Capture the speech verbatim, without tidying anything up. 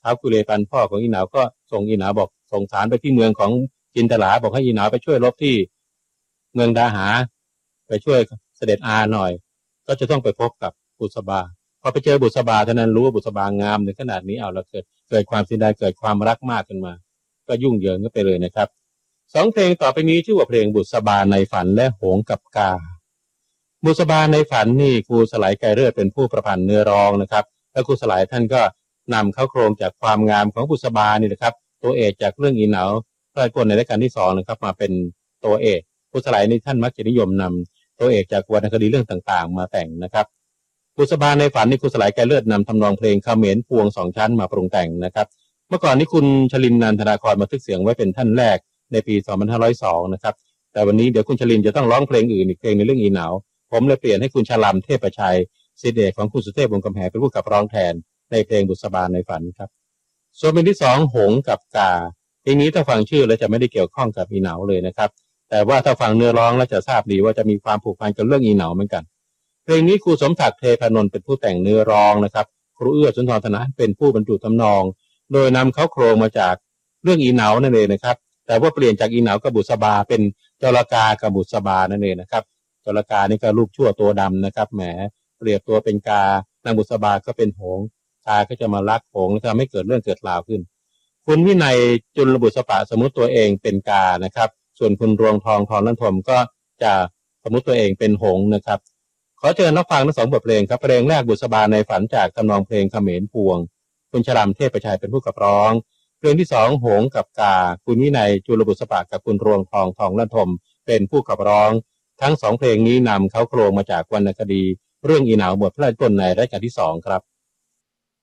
ท้าวกุเลปันพ่อของอีหนาวก็ส่งอีหนาวบอกส่งสารไปที่เมืองของจินตลาบอกให้อีหนาวไปช่วยรบที่เมืองดาหาไปช่วยเสด็จอาหน่อยก็จะต้องไปพบกับบุษบาพอไปเจอบุษบาเท่านั้นรู้ว่าบุษบางามในขนาดนี้เอาแล้วเกิดเกิดความเสียดายเกิดความรักมากขึ้นมาก็ยุ่งเหยิงก็ไปเลยนะครับสองเพลงต่อไปนี้ชื่อว่าเพลงบุษบาในฝันและโหงกับกาบุษบาในฝันนี่ครูสลายไกรเลิศเป็นผู้ประพันธ์เนื้อร้องนะครับและครูสลายท่านก็นำเข้าโครงจากความงามของบุษบานี่นะครับตัวเอกจากเรื่องอีเหนาพระราชกลในรายการที่สองนะครับมาเป็นตัวเอกครูสลายนี่ท่านมักจะนิยมนำตัวเอกจากวรรณคดีเรื่องต่างๆมาแต่งนะครับบุษบาในฝันนี่ครูสลายไกรเลิศนำทำนองเพลงเขมรพวงสองชั้นมาปรุงแต่งนะครับเมื่อก่อนนี้คุณชลินนันทนาครบันทึกเสียงไว้เป็นท่านแรกในปีสองพันห้าร้อยสองนะครับแต่วันนี้เดี๋ยวคุณชลินจะต้องร้องเพลงอื่นอีกเพลงในเรื่องอีเหนาผมเลยเปลี่ยนให้คุณชลัมเทพชัยศิษย์เอกของคุณสุเทพวงศ์กำแหงเป็นผู้ขับร้องแทนในเพลงบุษบาในฝันครับส่วนเพลงที่สองหงกับกาเพลงนี้ถ้าฟังชื่อแล้วจะไม่ได้เกี่ยวข้องกับอีเหนาเลยนะครับแต่ว่าถ้าฟังเนื้อร้องแล้วจะทราบดีว่าจะมีความผูกพันกับเรื่องอีเหนาเหมือนกันเพลงนี้ครูสมศักดิ์เทพนนท์เป็นผู้แต่งเนื้อร้องนะครับครูเอื้อสุนทรธนะเป็นผู้บรรจุทำนองโดยนำเขาโครงมาจากเรื่องอีเหนานั่นเองนะครับแต่ว่าเปลี่ยนจากอีเหนากับบุษบาเป็นจรกากับบุษบานั่นเองนะครับจรกานี่ก็ลูกชั่วตัวดำนะครับแหมเปรียบตัวเป็นกานางบุษบาก็เป็นหงส์กาก็จะมารักหงส์แล้วทำให้เกิดเรื่องเกิดราวขึ้นคุณวินัยจุลบุษปะสมมุติตัวเองเป็นกานะครับส่วนคุณรวงทองทองลันทมก็จะสมมุติตัวเองเป็นหงส์นะครับขอเชิญรับฟังทั้งสองบทเพลงครับเพลงแรกบุษบาในฝันจากทำนองเพลงเขมรพวงคุณชลัมเทพชัยเป็นผู้ขับร้องเพลงที่สองหงส์กับกาคุณวินัยจุลบุษปะกับคุณรวงทองทองลันทมเป็นผู้ขับร้องทั้งสองเพลงนี้นำเขาโครงมาจากวรรณคดีเรื่องอีเหนาบทพระราชนิพนธ์ในรัชกาลที่สองครับ